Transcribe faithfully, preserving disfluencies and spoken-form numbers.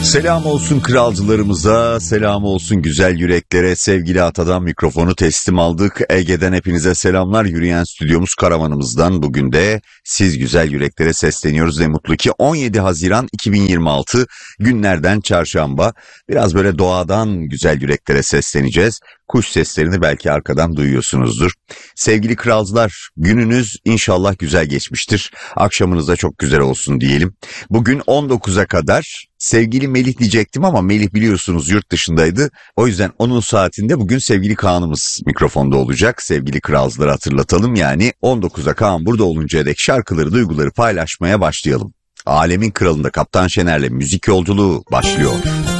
Selam olsun kralcılarımıza, selam olsun güzel yüreklere. Sevgili Ata'dan mikrofonu teslim aldık. Ege'den hepinize selamlar. Yürüyen stüdyomuz karavanımızdan bugün de siz güzel yüreklere sesleniyoruz. Ne mutlu ki on yedi Haziran iki bin yirmi altı günlerden çarşamba. Biraz böyle doğadan güzel yüreklere sesleneceğiz. Kuş seslerini belki arkadan duyuyorsunuzdur. Sevgili kralcılar, gününüz inşallah güzel geçmiştir. Akşamınız da çok güzel olsun diyelim. Bugün on dokuza kadar sevgili Melih diyecektim ama Melih biliyorsunuz yurt dışındaydı. O yüzden onun saatinde bugün sevgili Kaan'ımız mikrofonda olacak. Sevgili kralcıları hatırlatalım, yani on dokuza Kaan burada oluncaya dek şarkıları, duyguları paylaşmaya başlayalım. Alemin Kralı'nda Kaptan Şener'le müzik yolculuğu başlıyor.